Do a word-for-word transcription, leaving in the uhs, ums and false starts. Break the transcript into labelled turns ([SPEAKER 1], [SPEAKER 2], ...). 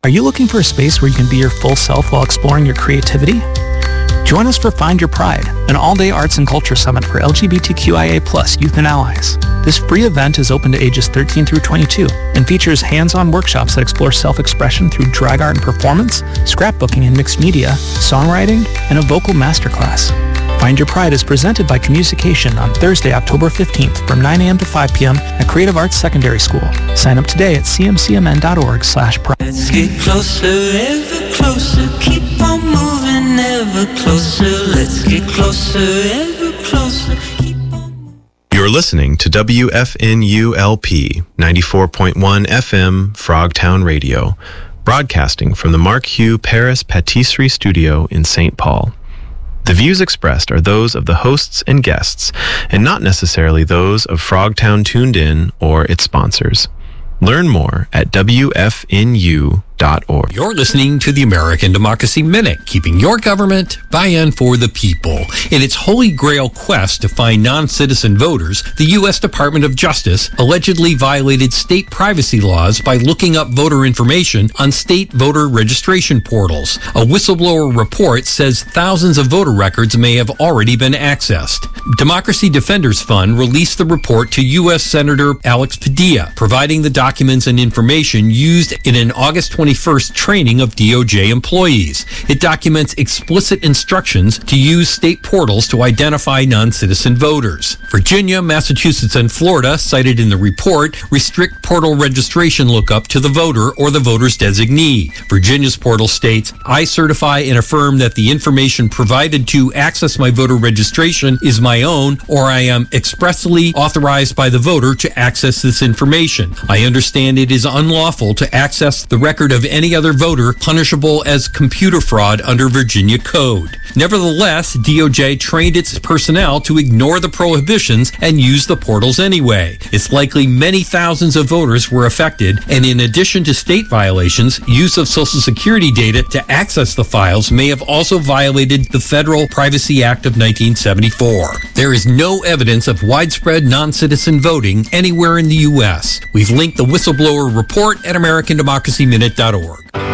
[SPEAKER 1] Are you looking for a space where you can be your full self while exploring your creativity? Join us for Find Your Pride, an all-day arts and culture summit for L G B T Q I A plus youth and allies. This free event is open to ages thirteen through twenty-two and features hands-on workshops that explore self-expression through drag art and performance, scrapbooking and mixed media, songwriting, and a vocal masterclass. Find Your Pride is presented by Communication on Thursday, October fifteenth from nine a.m. to five p.m. at Creative Arts Secondary School. Sign up today at c m c m n dot org slash pride.
[SPEAKER 2] Let's get closer, ever closer, keep on moving, ever closer. Let's get closer, ever closer, keep on moving.
[SPEAKER 3] You're listening to W F N U L P ninety-four point one F M Frogtown Radio, broadcasting from the Mark Hugh Paris Patisserie Studio in Saint Paul. The views expressed are those of the hosts and guests, and not necessarily those of Frogtown Tuned In or its sponsors. Learn more at w f n u dot org.
[SPEAKER 4] You're listening to the American Democracy Minute, keeping your government by and for the people. In its holy grail quest to find non-citizen voters, the U S Department of Justice allegedly violated state privacy laws by looking up voter information on state voter registration portals. A whistleblower report says thousands of voter records may have already been accessed. Democracy Defenders Fund released the report to U S Senator Alex Padilla, providing the documents and information used in an August twenty-first training of D O J employees. It documents explicit instructions to use state portals to identify non-citizen voters. Virginia, Massachusetts, and Florida, cited in the report, restrict portal registration lookup to the voter or the voter's designee. Virginia's portal states, I certify and affirm that the information provided to access my voter registration is my own, or I am expressly authorized by the voter to access this information. I understand it is unlawful to access the record of any other voter, punishable as computer fraud under Virginia code. Nevertheless, D O J trained its personnel to ignore the prohibitions and use the portals anyway. It's likely many thousands of voters were affected, and in addition to state violations, use of Social Security data to access the files may have also violated the Federal Privacy Act of nineteen seventy-four. There is no evidence of widespread non-citizen voting anywhere in the U S. We've linked the whistleblower report at american democracy minute dot org.